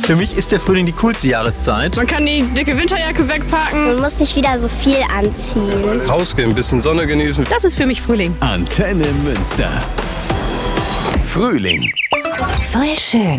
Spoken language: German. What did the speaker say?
Für mich ist der Frühling die coolste Jahreszeit. Man kann die dicke Winterjacke wegpacken. Man muss nicht wieder so viel anziehen. Rausgehen, ein bisschen Sonne genießen. Das ist für mich Frühling. Antenne Münster. Frühling. Voll schön.